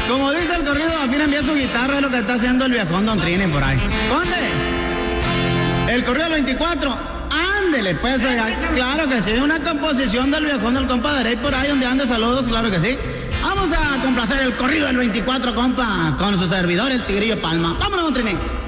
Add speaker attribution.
Speaker 1: Como dice el corrido, afina envía su guitarra, es lo que está haciendo el viejón Don Trini por ahí. Conde, el corrido del 24, ándele, pues, claro que sí, una composición del viejón del compa Derey por ahí donde ande, saludos, claro que sí. Vamos a complacer el corrido del 24, compa, con su servidor, el Tigrillo Palma. Vámonos, Don Trini.